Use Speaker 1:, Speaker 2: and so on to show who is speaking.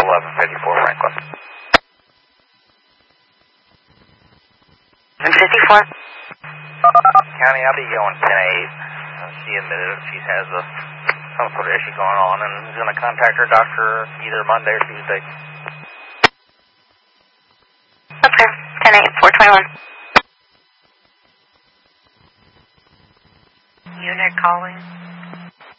Speaker 1: 1154 Franklin.
Speaker 2: 54.
Speaker 1: County, I'll be going 10-8. She admitted that she has some sort of issue going on and is going to contact her doctor either Monday or Tuesday.
Speaker 2: Okay, 10-8, 421.
Speaker 3: Unit calling.